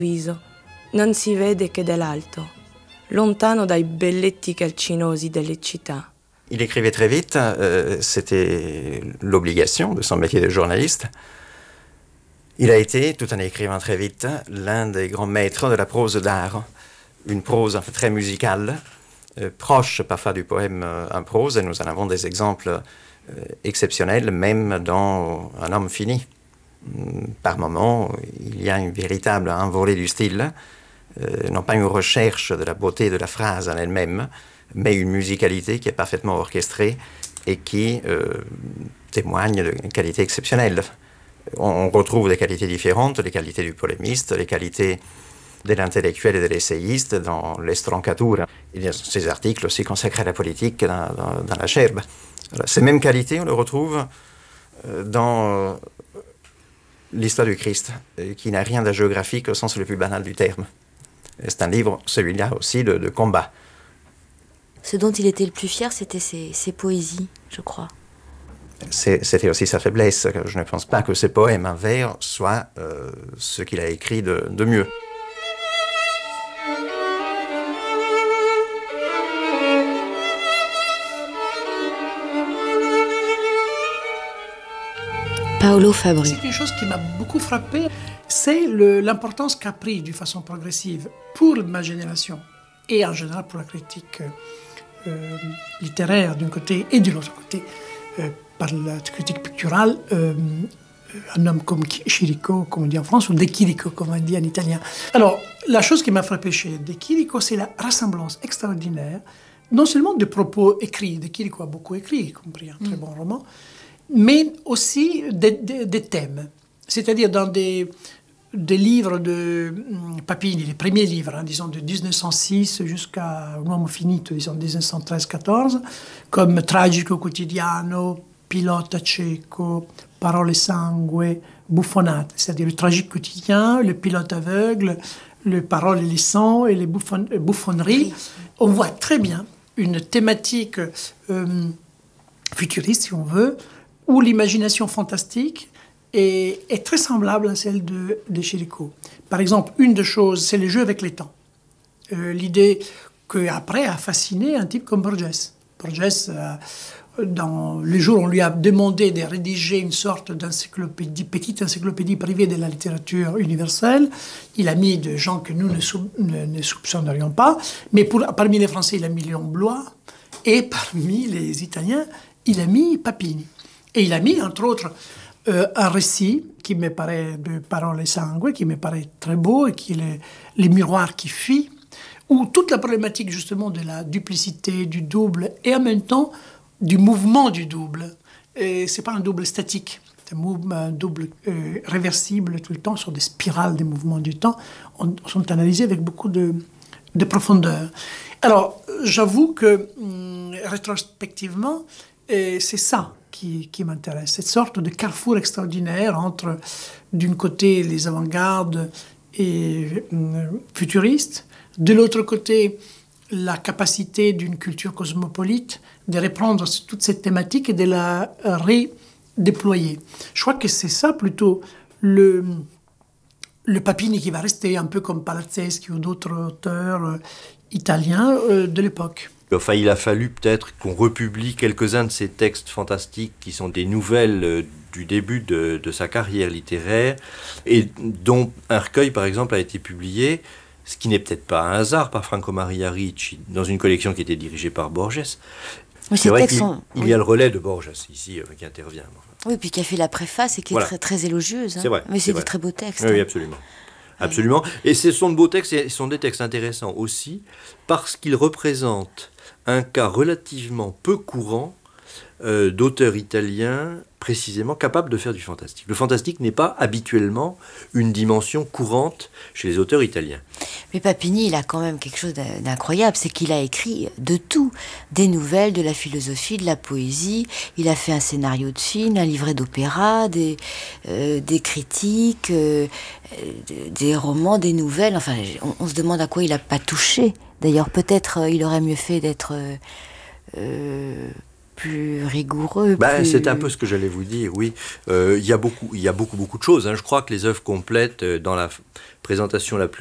viso non si vede che dall'alto, lontano dai belletti calcinosi delle città. Il écrivait très vite, c'était l'obligation de son métier de journaliste. Il a été, tout en écrivant très vite, l'un des grands maîtres de la prose d'art. Une prose très musicale, proche parfois du poème en prose, et nous en avons des exemples exceptionnels, même dans Un homme fini. Par moments, il y a une véritable envolée du style, non pas une recherche de la beauté de la phrase en elle-même, mais une musicalité qui est parfaitement orchestrée et qui témoigne d'une qualité exceptionnelle. On retrouve des qualités différentes, les qualités du polémiste, les qualités de l'intellectuel et de l'essayiste dans l'Estroncatura. Il y a ces articles aussi consacrés à la politique dans la Gerbe. Alors, ces mêmes qualités, on les retrouve dans l'histoire du Christ, qui n'a rien d'hagiographique au sens le plus banal du terme. C'est un livre, celui-là aussi, de combat. Ce dont il était le plus fier, c'était ses poésies, je crois. C'était aussi sa faiblesse. Je ne pense pas que ses poèmes en vers soient ce qu'il a écrit de mieux. Paolo Fabri. C'est quelque chose qui m'a beaucoup frappé, c'est l'importance qu'a pris d'une façon progressive pour ma génération et en général pour la critique littéraire d'un côté et de l'autre côté par la critique picturale, un homme comme Chirico, comme on dit en France, ou De Chirico, comme on dit en italien. Alors, la chose qui m'a frappé chez De Chirico, c'est la ressemblance extraordinaire, non seulement des propos écrits, De Chirico a beaucoup écrit, y compris un très bon roman, mais aussi des thèmes. C'est-à-dire dans des livres de Papini, les premiers livres, disons de 1906 jusqu'à Un uomo finito, disons 1913-14, comme Tragico quotidiano, Pilota cieco, Parole sangue, Buffonate, c'est-à-dire le tragique quotidien, le pilote aveugle, les paroles et les sangs et les bouffonneries. On voit très bien une thématique futuriste, si on veut, où l'imagination fantastique est très semblable à celle de Chirico. Par exemple, une des choses, c'est le jeu avec les temps. L'idée qu'après a fasciné un type comme Borges. Borges, dans les jours où on lui a demandé de rédiger une sorte d'encyclopédie, petite encyclopédie privée de la littérature universelle, il a mis des gens que nous ne soupçonnerions pas, mais parmi les Français, il a mis Léon Bloy, et parmi les Italiens, il a mis Papini. Et il a mis, entre autres, un récit qui me paraît de Parole et sangue, qui me paraît très beau, et qui est les miroirs qui fuient, où toute la problématique justement de la duplicité, du double, et en même temps du mouvement du double. Et c'est pas un double statique, c'est un double réversible tout le temps, sur des spirales des mouvements du temps, sont analysés avec beaucoup de profondeur. Alors, j'avoue que, rétrospectivement, c'est ça qui m'intéresse, cette sorte de carrefour extraordinaire entre, d'un côté, les avant-gardes et futuristes, de l'autre côté, la capacité d'une culture cosmopolite de reprendre toute cette thématique et de la redéployer. Je crois que c'est ça plutôt le Papini qui va rester un peu comme Palazzeschi ou d'autres auteurs italiens de l'époque. Enfin, il a fallu peut-être qu'on republie quelques-uns de ces textes fantastiques qui sont des nouvelles du début de sa carrière littéraire et dont un recueil, par exemple, a été publié, ce qui n'est peut-être pas un hasard, par Franco Maria Ricci, dans une collection qui était dirigée par Borges. Mais c'est vrai qu'il y a le relais de Borges ici qui intervient. Oui, puis qui a fait la préface et qui est très, très élogieuse. Hein. C'est vrai. Mais c'est des très beaux textes. Oui, absolument. Absolument. Et ce sont de beaux textes et ce sont des textes intéressants aussi parce qu'ils représentent un cas relativement peu courant d'auteurs italiens précisément capables de faire du fantastique. Le fantastique n'est pas habituellement une dimension courante chez les auteurs italiens. Mais Papini, il a quand même quelque chose d'incroyable, c'est qu'il a écrit de tout, des nouvelles, de la philosophie, de la poésie, il a fait un scénario de film, un livret d'opéra, des critiques, des romans, des nouvelles, enfin on se demande à quoi il n'a pas touché. D'ailleurs peut-être il aurait mieux fait d'être plus rigoureux. C'est un peu ce que j'allais vous dire, oui. Il y a beaucoup de choses. Je crois que les œuvres complètes, dans la présentation la plus